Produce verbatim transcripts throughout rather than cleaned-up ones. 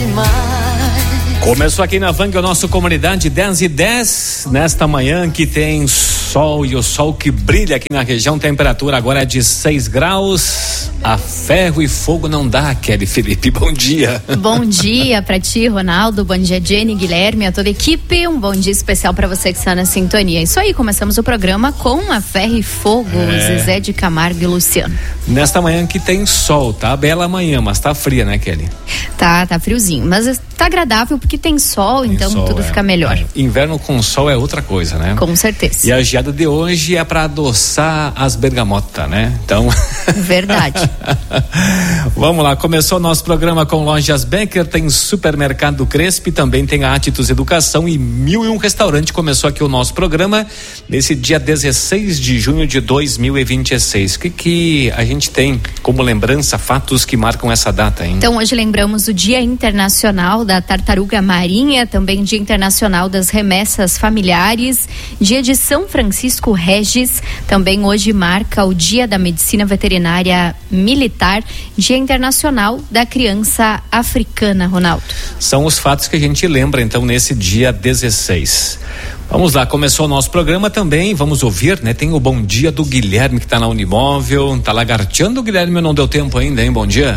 demais. Começou aqui na Vang o nosso Comunidade dez e dez, nesta manhã que tem sol e o sol que brilha aqui na região, temperatura agora é de seis graus, a ferro e fogo não dá, Kelly Felipe, bom dia. Bom dia pra ti, Ronaldo, bom dia Jenny, Guilherme, a toda a equipe, um bom dia especial pra você que está na sintonia. Isso aí, começamos o programa com a ferro e fogo, é. Zezé de Camargo e Luciano. Nesta manhã que tem sol, tá bela manhã, mas tá fria, né, Kelly? Tá, tá friozinho, mas tá agradável porque tem sol, tem então sol, tudo é. fica melhor. É. Inverno com sol é outra coisa, né? Com certeza. E a geada de hoje é para adoçar as bergamotas, né? Então. Verdade. Vamos lá, começou o nosso programa com Lojas Becker, tem Supermercado Crespi, também tem a Atitus Educação e Mil e Um Restaurante. Começou aqui o nosso programa nesse dia dezesseis de junho de dois mil e vinte e seis. O que que a gente tem como lembrança, fatos que marcam essa data, hein? Então hoje lembramos o Dia Internacional da Tartaruga Marinha, também Dia Internacional das Remessas Familiares, Dia de São Francisco Regis, também hoje marca o Dia da Medicina Veterinária Militar, Dia Internacional da Criança Africana, Ronaldo. São os fatos que a gente lembra então nesse dia dezesseis. Vamos lá, começou o nosso programa também, vamos ouvir, né? Tem o bom dia do Guilherme que tá na Unimóvel, tá lagarteando o Guilherme, não deu tempo ainda, hein? Bom dia.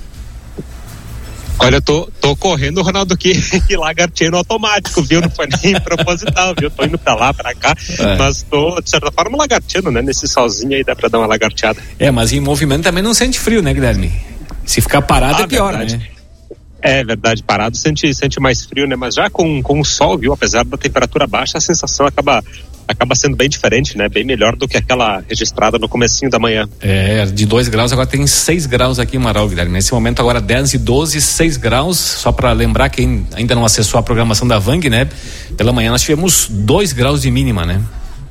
Olha, eu tô, tô correndo, Ronaldo, aqui e lagarteando automático, viu? Não foi nem proposital, viu? Tô indo pra lá, pra cá, é. mas tô, de certa forma, lagarteando, né? Nesse solzinho aí dá pra dar uma lagarteada. É, mas em movimento também não sente frio, né, Guilherme? Se ficar parado ah, é pior, verdade. né? É verdade, parado sente, sente mais frio, né? Mas já com, com o sol, viu? Apesar da temperatura baixa, a sensação acaba... acaba sendo bem diferente, né? Bem melhor do que aquela registrada no comecinho da manhã. É, de dois graus, agora tem seis graus aqui em Marau, Guilherme. Nesse momento agora dez e doze, seis graus, só para lembrar quem ainda não acessou a programação da Vang, né? Pela manhã nós tivemos dois graus de mínima, né?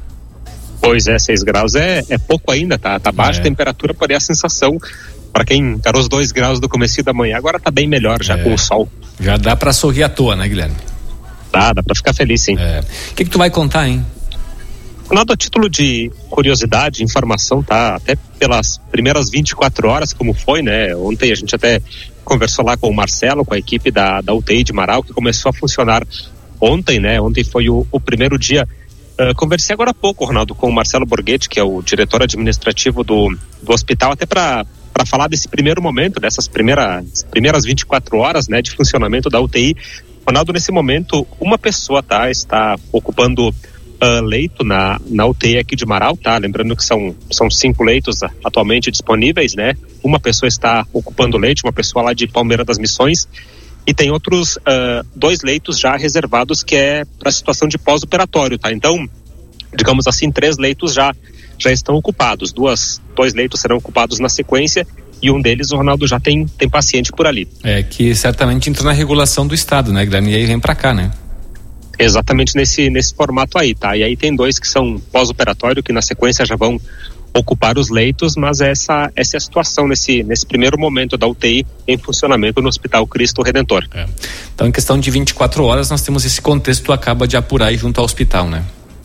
Pois é, seis graus é, é pouco ainda, tá? Tá baixa a é. temperatura, porém a sensação, para quem encarou os dois graus do comecinho da manhã, agora tá bem melhor já é. com o sol. Já dá para sorrir à toa, né, Guilherme? Dá, dá para ficar feliz, sim. É. O que que tu vai contar, hein? Ronaldo, a título de curiosidade, informação, tá? Até pelas primeiras vinte e quatro horas, como foi, né? Ontem a gente até conversou lá com o Marcelo, com a equipe da, da U T I de Marau, que começou a funcionar ontem, né? Ontem foi o, o primeiro dia. Uh, conversei agora há pouco, Ronaldo, com o Marcelo Borghetti, que é o diretor administrativo do, do hospital, até para para falar desse primeiro momento, dessas primeiras, primeiras vinte e quatro horas, né, de funcionamento da U T I. Ronaldo, nesse momento, uma pessoa, tá? Está ocupando Uh, leito na, na U T I aqui de Marau, tá? Lembrando que são, são cinco leitos atualmente disponíveis, né? Uma pessoa está ocupando leite, uma pessoa lá de Palmeira das Missões, e tem outros uh, dois leitos já reservados que é para a situação de pós-operatório, tá? Então, digamos assim, três leitos já, já estão ocupados, duas, dois leitos serão ocupados na sequência, e um deles, o Ronaldo, já tem, tem paciente por ali. É, que certamente entra na regulação do Estado, né, Guilherme? E aí vem para cá, né? Exatamente nesse, nesse formato aí, tá? E aí tem dois que são pós-operatório, que na sequência já vão ocupar os leitos, mas essa, essa é a situação nesse, nesse primeiro momento da U T I em funcionamento no Hospital Cristo Redentor. É. Então, em questão de vinte e quatro horas, nós temos esse contexto que acaba de apurar aí junto ao hospital, né?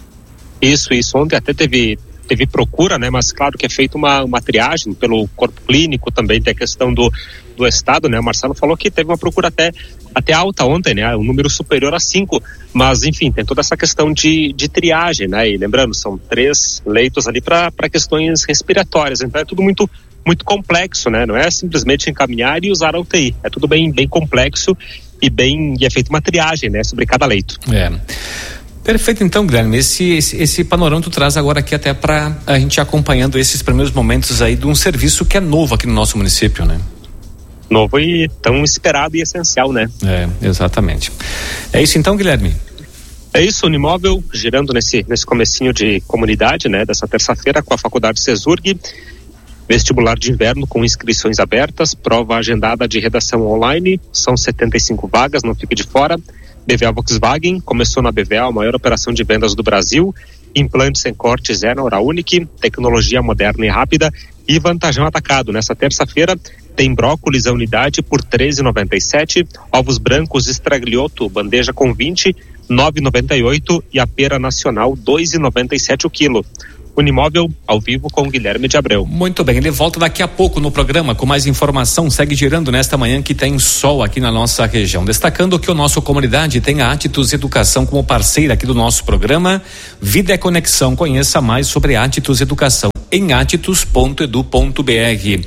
Isso, isso. Ontem até teve, teve procura, né? Mas claro que é feita uma, uma triagem pelo corpo clínico, também tem a questão do, do estado, né? O Marcelo falou que teve uma procura até até alta ontem, né? Um número superior a cinco, mas enfim, tem toda essa questão de, de triagem, né? E lembrando, são três leitos ali para questões respiratórias, então é tudo muito, muito complexo, né? Não é simplesmente encaminhar e usar a U T I, é tudo bem, bem complexo e bem, e é feita uma triagem, né? Sobre cada leito. É. Perfeito, então, Guilherme, esse, esse, esse panorama tu traz agora aqui até para a gente acompanhando esses primeiros momentos aí de um serviço que é novo aqui no nosso município, né? Novo e tão esperado e essencial, né? É, exatamente. É isso então, Guilherme? É isso, Unimóvel, girando nesse, nesse comecinho de comunidade, né? Dessa terça-feira com a Faculdade Cesurg, vestibular de inverno com inscrições abertas, prova agendada de redação online, são setenta e cinco vagas, não fique de fora. B V A Volkswagen, começou na B V A, a maior operação de vendas do Brasil, implantes sem cortes é na Oraunic, tecnologia moderna e rápida e Vantajão Atacado. Nessa terça-feira tem brócolis a unidade por treze reais e noventa e sete centavos, ovos brancos Stragliotto, bandeja com vinte, nove reais e noventa e oito centavos e a pera nacional dois reais e noventa e sete centavos o quilo. Unimóvel ao vivo com o Guilherme de Abreu. Muito bem, ele volta daqui a pouco no programa com mais informação. Segue girando nesta manhã que tem sol aqui na nossa região. Destacando que o nosso comunidade tem a Atitus Educação como parceira aqui do nosso programa. Vida é Conexão. Conheça mais sobre Atitus Educação em atitus ponto edu ponto br.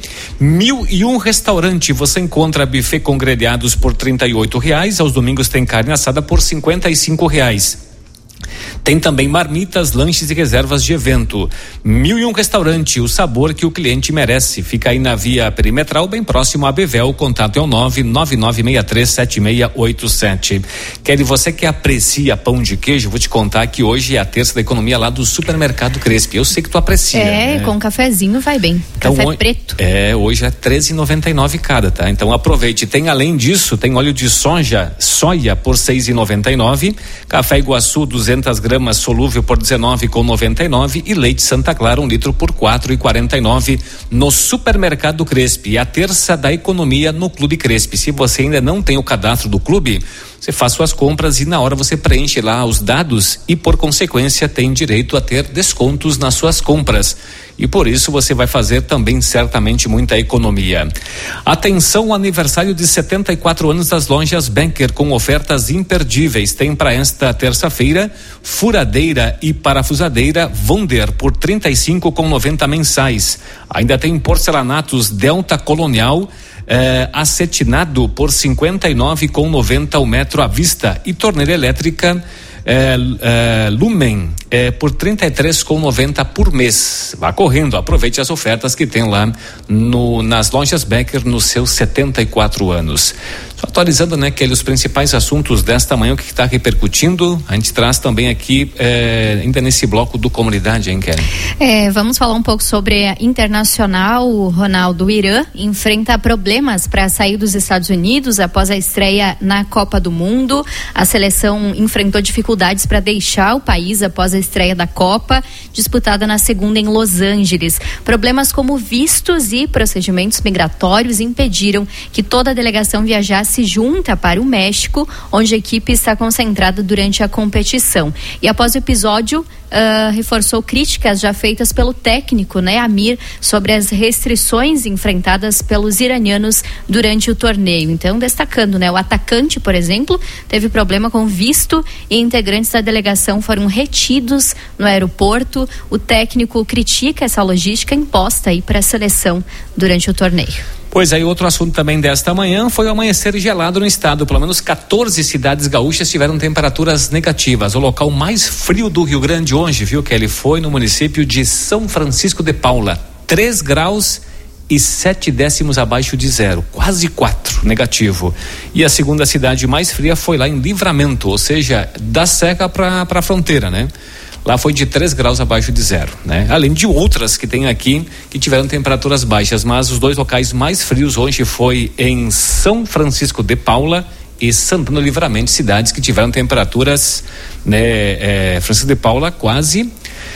Mil e um restaurante, você encontra buffet com grelhados por trinta e oito reais. Aos domingos tem carne assada por cinquenta e cinco reais. Tem também marmitas, lanches e reservas de evento. Mil e um restaurante, o sabor que o cliente merece. Fica aí na via perimetral, bem próximo à Bevel. O contato é o nove nove nove seis três sete seis oito sete. Kelly, você que aprecia pão de queijo, vou te contar que hoje é a terça da economia lá do Supermercado Crespi. Eu sei que tu aprecia. É, né? Com cafezinho vai bem. Então, Café hoje, preto. É, hoje é treze reais e noventa e nove centavos cada, tá? Então aproveite. Tem além disso, tem óleo de soja, soia por seis reais e noventa e nove centavos. Café Iguaçu, duzentas gramas solúvel por dezenove reais e noventa e nove centavos e leite Santa Clara um litro por quatro reais e quarenta e nove centavos no Supermercado Crespi. É a terça da economia no Clube Crespi. Se você ainda não tem o cadastro do clube, você faz suas compras e na hora você preenche lá os dados e por consequência tem direito a ter descontos nas suas compras. E por isso você vai fazer também certamente muita economia. Atenção, aniversário de setenta e quatro anos das lojas Banker com ofertas imperdíveis. Tem para esta terça-feira furadeira e parafusadeira Wonder por trinta e cinco reais e noventa centavos mensais. Ainda tem porcelanatos Delta Colonial Eh, acetinado por cinquenta e nove reais e noventa centavos o metro à vista e torneira elétrica eh, eh, Lumen eh, por trinta e três reais e noventa centavos por mês. Vá correndo, aproveite as ofertas que tem lá no, nas lojas Becker nos seus setenta e quatro anos. Só atualizando, né, Kelly, os principais assuntos desta manhã, o que está repercutindo, a gente traz também aqui, eh, ainda nesse bloco do comunidade, hein, Kelly? É, vamos falar um pouco sobre a internacional. O Ronaldo, o Irã enfrenta problemas para sair dos Estados Unidos após a estreia na Copa do Mundo. A seleção enfrentou dificuldades para deixar o país após a estreia da Copa, disputada na segunda em Los Angeles. Problemas como vistos e procedimentos migratórios impediram que toda a delegação viajasse se junta para o México, onde a equipe está concentrada durante a competição. E após o episódio, uh, reforçou críticas já feitas pelo técnico, né, Amir, sobre as restrições enfrentadas pelos iranianos durante o torneio. Então, destacando, né, o atacante, por exemplo, teve problema com visto e integrantes da delegação foram retidos no aeroporto. O técnico critica essa logística imposta aí para a seleção durante o torneio. Pois aí, outro assunto também desta manhã foi o amanhecer gelado no estado. Pelo menos quatorze cidades gaúchas tiveram temperaturas negativas. O local mais frio do Rio Grande hoje, viu, que ele foi no município de São Francisco de Paula. três graus e sete décimos abaixo de zero, quase quatro, negativo. E a segunda cidade mais fria foi lá em Livramento, ou seja, da Serra para a fronteira, né? Lá foi de três graus abaixo de zero, né? Além de outras que tem aqui que tiveram temperaturas baixas, mas os dois locais mais frios hoje foi em São Francisco de Paula e Santana do Livramento, cidades que tiveram temperaturas, né? É, Francisco de Paula quase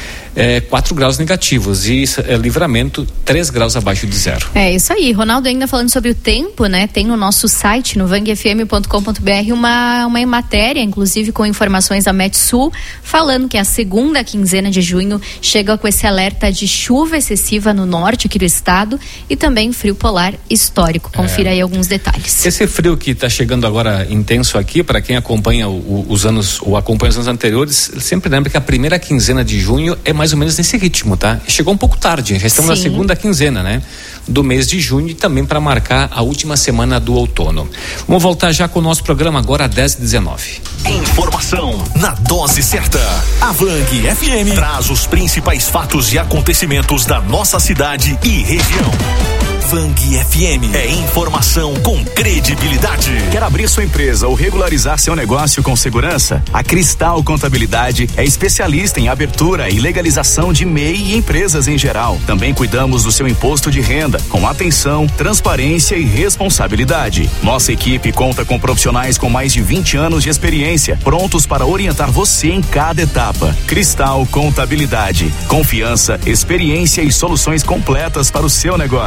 É, quatro graus negativos e é, Livramento três graus abaixo de zero. É isso aí, Ronaldo, ainda falando sobre o tempo, né? Tem no nosso site, no vang f m ponto com ponto b r, uma, uma matéria, inclusive com informações da Metsul, falando que a segunda quinzena de junho chega com esse alerta de chuva excessiva no norte aqui do estado e também frio polar histórico. Confira é. aí alguns detalhes. Esse frio que está chegando agora intenso aqui, para quem acompanha o, o, os anos, ou acompanha os anos anteriores, sempre lembra que a primeira quinzena de junho é mais mais ou menos nesse ritmo, tá? Chegou um pouco tarde, já estamos Sim. na segunda quinzena, né? Do mês de junho e também para marcar a última semana do outono. Vamos voltar já com o nosso programa agora às dez e dezenove. Informação na dose certa. A Vang F M traz os principais fatos e acontecimentos da nossa cidade e região. Vang F M é informação com credibilidade. Quer abrir sua empresa ou regularizar seu negócio com segurança? A Cristal Contabilidade é especialista em abertura e legalização de M E I e empresas em geral. Também cuidamos do seu imposto de renda, com atenção, transparência e responsabilidade. Nossa equipe conta com profissionais com mais de vinte anos de experiência, prontos para orientar você em cada etapa. Cristal Contabilidade, confiança, experiência e soluções completas para o seu negócio.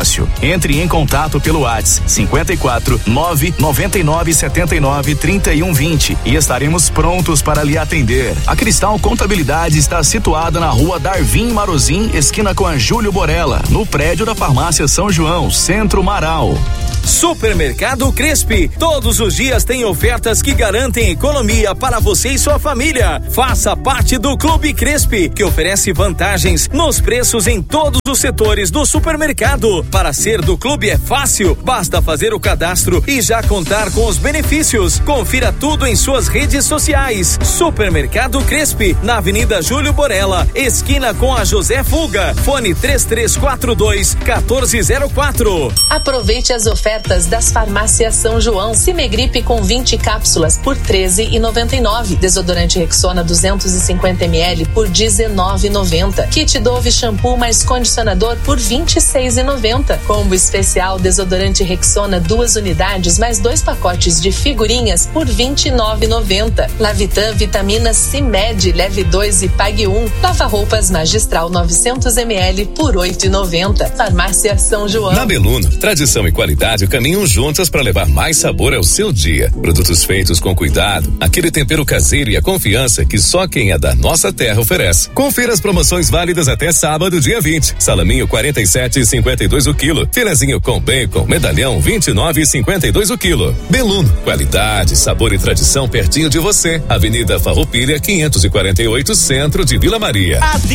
Entre em contato pelo WhatsApp cinquenta e quatro, nove noventa e nove, setenta e nove, trinta e um, vinte e estaremos prontos para lhe atender. A Cristal Contabilidade está situada na rua Darvin Marozin, esquina com a Júlio Borella, no prédio da Farmácia São João, Centro Marau. Supermercado Crespi, todos os dias tem ofertas que garantem economia para você e sua família. Faça parte do Clube Crespi, que oferece vantagens nos preços em todos os setores do supermercado. Para ser do clube é fácil, basta fazer o cadastro e já contar com os benefícios. Confira tudo em suas redes sociais. Supermercado Crespi, na Avenida Júlio Borella, esquina com a José Fuga. Fone três três quatro dois, um quatro zero quatro. Aproveite as ofertas das farmácias São João. Cimegripe com vinte cápsulas por treze reais e noventa e nove centavos. Desodorante Rexona duzentos e cinquenta mililitros por dezenove reais e noventa centavos. Kit Dove shampoo mais condicionador por vinte e seis reais e noventa centavos. Combo especial desodorante Rexona duas unidades mais dois pacotes de figurinhas por vinte e nove reais e noventa centavos. Lavitan vitamina Cimed leve dois e pague um. Lava roupas Magistral novecentos mililitros por oito reais e noventa centavos. Farmácia São João. Na Beluno, tradição e qualidade caminham juntas para levar mais sabor ao seu dia. Produtos feitos com cuidado, aquele tempero caseiro e a confiança que só quem é da nossa terra oferece. Confira as promoções válidas até sábado, dia vinte. Salaminho quarenta e sete e cinquenta e dois o quilo. Filezinho com bacon, medalhão vinte e nove e cinquenta e dois o quilo. Beluno, qualidade, sabor e tradição pertinho de você. Avenida Farroupilha quinhentos e quarenta e oito, centro de Vila Maria.